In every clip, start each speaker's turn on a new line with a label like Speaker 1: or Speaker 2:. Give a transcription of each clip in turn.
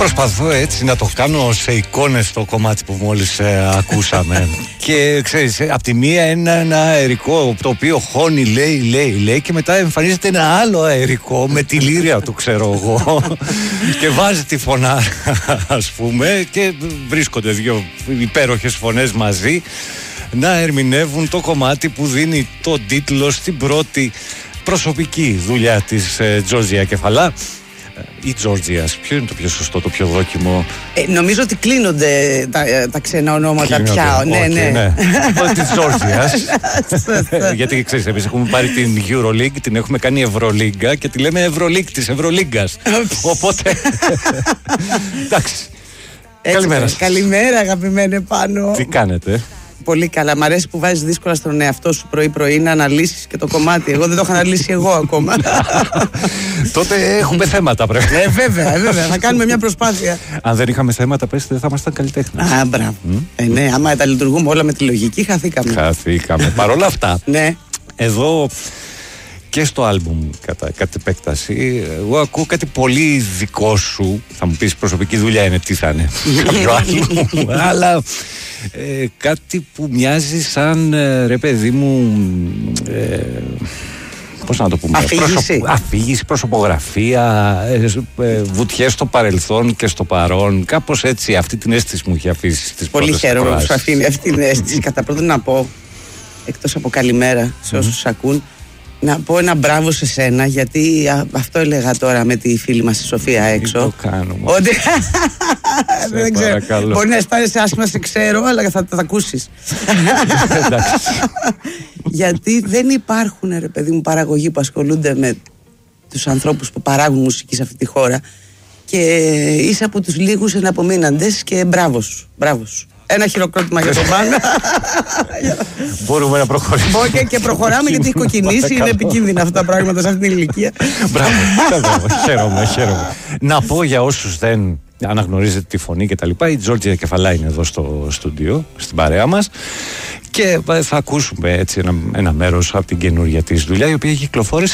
Speaker 1: προσπαθώ έτσι να το κάνω σε εικόνες το κομμάτι που μόλις ακούσαμε. Και ξέρεις, απ' τη μία ένα αερικό το οποίο χώνει, λέει και μετά εμφανίζεται ένα άλλο αερικό με τη λύρια του, ξέρω εγώ, και βάζει τη φωνά, ας πούμε, και βρίσκονται δύο υπέροχες φωνές μαζί να ερμηνεύουν το κομμάτι που δίνει τον τίτλο στην πρώτη προσωπική δουλειά της Τζόρτζια Κεφαλά ή Τζόρτζιας. Ποιο είναι το πιο σωστό, το πιο δόκιμο?
Speaker 2: Νομίζω ότι κλείνονται τα ξένα ονόματα πια. Ναι.
Speaker 1: Της Τζόρτζιας. Γιατί ξέρεις, εμείς έχουμε πάρει την EuroLeague, την έχουμε κάνει Ευρωλίγκα και τη λέμε EuroLeague της Ευρωλίγκας. Οπότε εντάξει. Καλημέρα σας.
Speaker 2: Καλημέρα, αγαπημένε Πάνο.
Speaker 1: Τι κάνετε?
Speaker 2: Πολύ καλά. Μ' αρέσει που βάζεις δύσκολα στον εαυτό σου πρωί-πρωί να αναλύσεις και το κομμάτι. Εγώ δεν το έχω αναλύσει εγώ ακόμα.
Speaker 1: Τότε έχουμε θέματα, πρέπει.
Speaker 2: Βέβαια. Θα κάνουμε μια προσπάθεια.
Speaker 1: Αν δεν είχαμε θέματα, πες, δεν θα ήμασταν καλλιτέχνες.
Speaker 2: Α, μπράβο. Ναι, άμα τα λειτουργούμε όλα με τη λογική, χαθήκαμε.
Speaker 1: Παρ' όλα αυτά,
Speaker 2: ναι.
Speaker 1: Εδώ και στο άλμπουμ κατ' επέκταση, εγώ ακούω κάτι πολύ δικό σου. Θα μου πεις, προσωπική δουλειά είναι, τι θα είναι? Κάποιο άλμπουμ. Αλλά κάτι που μοιάζει σαν, ρε παιδί μου, πώς να το πούμε, αφήγηση, προσωπογραφία, βουτιές στο παρελθόν και στο παρόν. Κάπως έτσι, αυτή την αίσθηση μου έχει αφήσει στις
Speaker 2: πολύ
Speaker 1: πρώτες
Speaker 2: χαίρομαι
Speaker 1: εκφράσεις.
Speaker 2: που σου αφήνει αυτή την αίσθηση. Κατά πρώτον να πω, εκτός από καλημέρα σε όσους ακούν, να πω ένα μπράβο σε σένα, γιατί αυτό έλεγα τώρα με τη φίλη μας η Σοφία έξω.
Speaker 1: Τι το κάνουμε?
Speaker 2: Ότι
Speaker 1: δεν ξέρω.
Speaker 2: Μπορεί να αισθάνεσαι άσχημα, σε ξέρω, αλλά θα τα ακούσεις. Γιατί δεν υπάρχουν, ρε παιδί μου, παραγωγοί που ασχολούνται με τους ανθρώπους που παράγουν μουσική σε αυτή τη χώρα, και είσαι από τους λίγους εναπομείναντες, και μπράβο σου. Ένα χειροκρότημα για τον Πάνο.
Speaker 1: Μπορούμε να προχωρήσουμε.
Speaker 2: Και προχωράμε, γιατί έχει κοκκινήσει. Είναι επικίνδυνα αυτά τα πράγματα σε αυτήν την ηλικία.
Speaker 1: Μπράβο. Χαίρομαι. Να πω για όσους δεν αναγνωρίζετε τη φωνή και τα λοιπά, η Τζόρτζια Κεφαλά είναι εδώ στο στούντιο, στην παρέα μας, και θα ακούσουμε έτσι ένα μέρος από την καινούργια της δουλειά, η οποία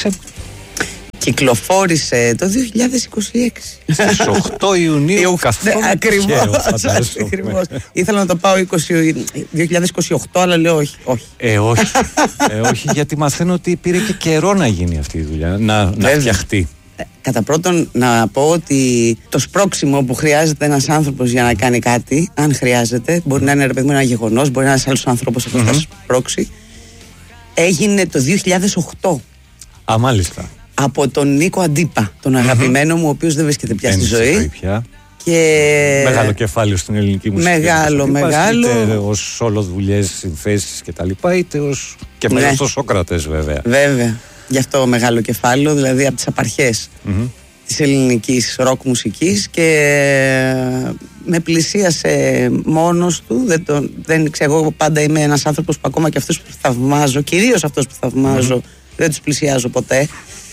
Speaker 2: κυκλοφόρησε το 2026.
Speaker 1: Στις 8 Ιουνίου, καθόλου
Speaker 2: ακριβώς. Ήθελα να το πάω 2028, αλλά λέω όχι.
Speaker 1: Όχι, γιατί μαθαίνω ότι πήρε και καιρό να γίνει αυτή η δουλειά, να φτιαχτεί.
Speaker 2: Κατά πρώτον, να πω ότι το σπρώξιμο που χρειάζεται ένας άνθρωπος για να κάνει κάτι, αν χρειάζεται, μπορεί να είναι, ρε παιδί μου, ένα γεγονός, μπορεί να είναι ένας άλλος άνθρωπος που θα σπρώξει, έγινε το 2008.
Speaker 1: Α, μάλιστα.
Speaker 2: Από τον Νίκο Αντίπα, τον αγαπημένο μου, ο οποίος δεν βρίσκεται πια στη ζωή. Και...
Speaker 1: μεγάλο κεφάλαιο στην ελληνική μουσική.
Speaker 2: Μεγάλο.
Speaker 1: Είτε ως όλο δουλειές, συνθέσεις και τα λοιπά, είτε ως κεφάλαιο στο Σόκρατες, βέβαια.
Speaker 2: Βέβαια. Γι' αυτό μεγάλο κεφάλαιο, δηλαδή από τις απαρχές της ελληνικής ροκ μουσικής, και με πλησίασε μόνος του. Δεν ξέρω, εγώ πάντα είμαι ένας άνθρωπος που ακόμα και αυτούς που θαυμάζω, κυρίως αυτούς που θαυμάζω, δεν τους πλησιάζω ποτέ.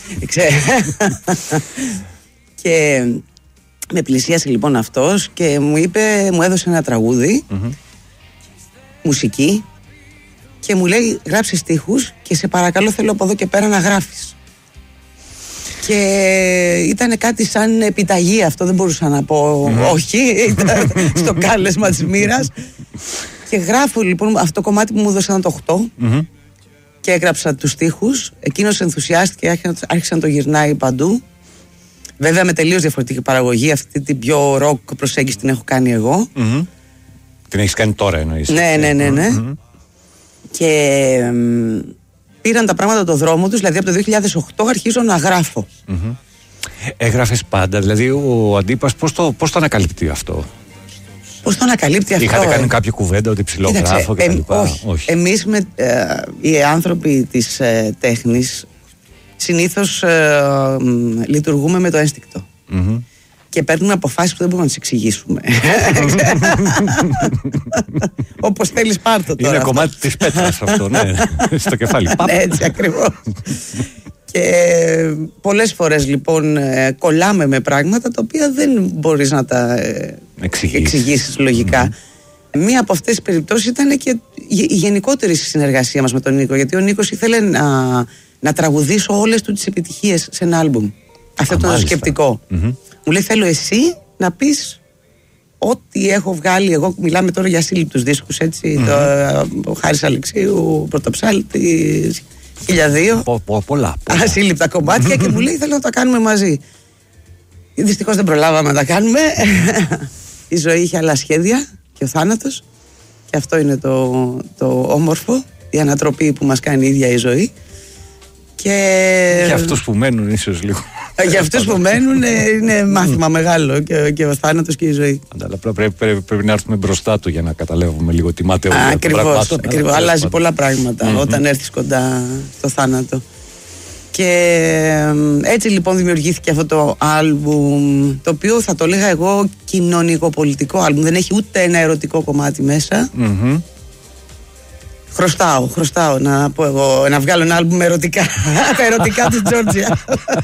Speaker 2: Και με πλησίασε λοιπόν αυτός και μου έδωσε ένα τραγούδι, μουσική, και μου λέει, γράψε στίχους και σε παρακαλώ, θέλω από εδώ και πέρα να γράφεις. Και ήταν κάτι σαν επιταγή αυτό, δεν μπορούσα να πω όχι, ήταν στο κάλεσμα της μοίρας. Και γράφω λοιπόν αυτό το κομμάτι που μου έδωσαν το 8, και έγραψα τους στίχους. Εκείνος ενθουσιάστηκε, άρχισε να το γυρνάει παντού. Βέβαια με τελείως διαφορετική παραγωγή. Αυτή την πιο ροκ προσέγγιση την έχω κάνει εγώ.
Speaker 1: Την έχεις κάνει τώρα, εννοείς?
Speaker 2: Ναι. Και πήραν τα πράγματα το δρόμο τους. Δηλαδή από το 2008 αρχίζω να γράφω.
Speaker 1: Έγραφες πάντα? Δηλαδή ο Αντίπας πώς το ανακαλύπτει αυτό?
Speaker 2: Πώς το ανακαλύπτει αυτό?
Speaker 1: Είχατε κάνει κάποια κουβέντα ότι ψιλογράφω και τα λοιπά?
Speaker 2: Όχι. Εμείς οι άνθρωποι της τέχνης συνήθως λειτουργούμε με το ένστικτο. Και παίρνουμε αποφάσεις που δεν μπορούμε να τις εξηγήσουμε. Όπως θέλεις πάρ' το τώρα.
Speaker 1: Είναι κομμάτι της πέτρας αυτό, ναι. Στο κεφάλι.
Speaker 2: Έτσι ακριβώς. Και πολλές φορές λοιπόν κολλάμε με πράγματα τα οποία δεν μπορείς να τα εξηγήσεις λογικά. Μία από αυτές τις περιπτώσεις ήταν και η γενικότερη συνεργασία μας με τον Νίκο, γιατί ο Νίκος ήθελε να τραγουδήσω όλες του τις επιτυχίες σε ένα άλμπουμ. Αυτό ήταν το σκεπτικό. Μου λέει, θέλω εσύ να πεις ό,τι έχω βγάλει. Εγώ μιλάμε τώρα για ασύλληπτους δίσκους, έτσι. Ο Χάρης Αλεξίου, Πρωτοψάλτης, 1002.
Speaker 1: Πολλά.
Speaker 2: Ασύλληπτα κομμάτια και μου λέει θέλω να τα κάνουμε μαζί. Δυστυχώς δεν προλάβαμε να τα κάνουμε. Η ζωή είχε άλλα σχέδια και ο θάνατος. Και αυτό είναι το όμορφο, η ανατροπή που μας κάνει η ίδια η ζωή. Και
Speaker 1: για αυτούς που μένουν ίσως λίγο.
Speaker 2: Για αυτούς που μένουν είναι μάθημα μεγάλο και ο θάνατος και η ζωή.
Speaker 1: Αλλά πρέπει να έρθουμε μπροστά του για να καταλάβουμε λίγο τη ματαιότητα.
Speaker 2: Ακριβώς. Αλλάζει πολλά πράγματα όταν έρθεις κοντά στο θάνατο. Και έτσι λοιπόν δημιουργήθηκε αυτό το άλμπουμ, το οποίο θα το λέγα εγώ κοινωνικοπολιτικό άλμπουμ. Δεν έχει ούτε ένα ερωτικό κομμάτι μέσα. Χρωστάω να πω εγώ, να βγάλω ένα άλμπουμ ερωτικά. Τα ερωτικά της Τζόρτζια.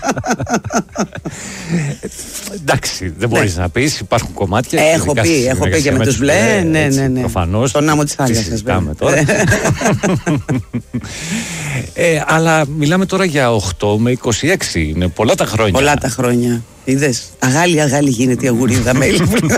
Speaker 1: Εντάξει, δεν μπορείς να πεις, υπάρχουν κομμάτια.
Speaker 2: Έχω πει και με τους μπλε. Ναι.
Speaker 1: Προφανώς.
Speaker 2: Τον άμμο της θάλασσας.
Speaker 1: Συζητάμε τώρα. Αλλά μιλάμε τώρα για 8 με 26. Είναι πολλά τα χρόνια.
Speaker 2: Πολλά τα χρόνια. Είδες, αγάλη γίνεται η αγουρίδα με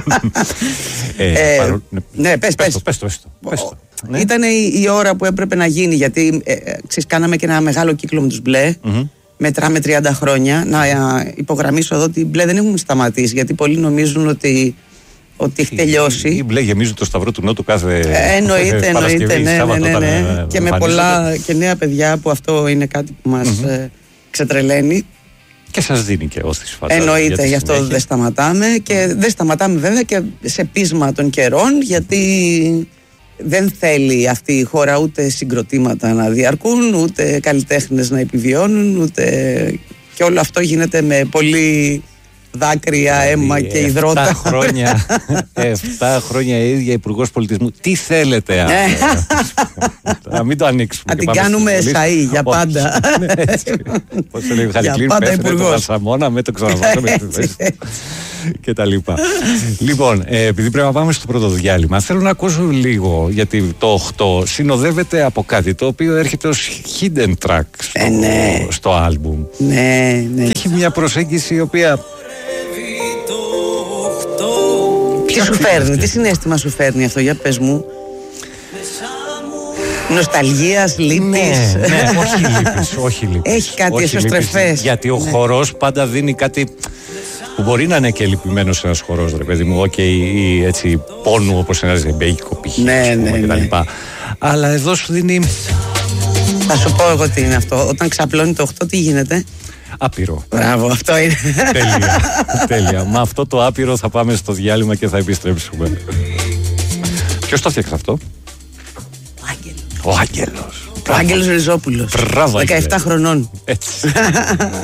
Speaker 2: ναι, πες το. Ναι. Ήταν η ώρα που έπρεπε να γίνει, γιατί κάναμε και ένα μεγάλο κύκλο με τους μπλε. Μετράμε 30 χρόνια. Να υπογραμμίσω εδώ ότι οι μπλε δεν έχουν σταματήσει, γιατί πολλοί νομίζουν ότι έχει τελειώσει.
Speaker 1: Οι μπλε γεμίζουν το Σταυρό του Νότου κάθε
Speaker 2: εννοείται, ναι. Και με πολλά και νέα παιδιά, που αυτό είναι κάτι που μας ξετρελαίνει.
Speaker 1: Και σας δίνει και όθηση, φαντάζομαι.
Speaker 2: Εννοείται, γι' αυτό δεν σταματάμε. Και δεν σταματάμε βέβαια και σε πείσμα των καιρών, γιατί δεν θέλει αυτή η χώρα ούτε συγκροτήματα να διαρκούν, ούτε καλλιτέχνες να επιβιώνουν, ούτε... Και όλο αυτό γίνεται με πολύ δάκρυα, αίμα και υδρότα.
Speaker 1: 7 χρόνια η ίδια Υπουργός Πολιτισμού. Τι θέλετε, να μην το ανοίξουμε.
Speaker 2: Να την κάνουμε σαΐ για πάντα.
Speaker 1: Πώς το λέει ο Χαρικλής, πέφτει το Βαρσαμόνα με το ξαναβάζουμε και τα λοιπά. Λοιπόν, επειδή πρέπει να πάμε στο πρώτο διάλειμμα, θέλω να ακούσω λίγο, γιατί το 8 συνοδεύεται από κάτι το οποίο έρχεται ως hidden track στο άλμπουμ.
Speaker 2: Ναι.
Speaker 1: Και έχει μια προσέγγιση η οποία...
Speaker 2: Τι σου φέρνει, τι συναίσθημα σου φέρνει αυτό, για πες μου. Νοσταλγίας, λύπης.
Speaker 1: Ναι, όχι λύπης.
Speaker 2: Έχει κάτι εσωστρεφές.
Speaker 1: Γιατί ο χορός πάντα δίνει κάτι που μπορεί να είναι και λυπημένος ένας χορός, ρε παιδί μου, ή έτσι πόνου, όπως ένας ζεμπέικο π.χ.
Speaker 2: Ναι.
Speaker 1: Αλλά εδώ σου δίνει...
Speaker 2: Θα σου πω εγώ τι είναι αυτό. Όταν ξαπλώνει το 8, τι γίνεται?
Speaker 1: Άπειρο.
Speaker 2: Μπράβο, αυτό είναι.
Speaker 1: Τέλεια. Με αυτό το άπειρο θα πάμε στο διάλειμμα και θα επιστρέψουμε. Ποιος το φτιάξε αυτό? Ο Άγγελος.
Speaker 2: Ο Άγγελος Ριζόπουλος. 17 χρονών.
Speaker 1: Έτσι.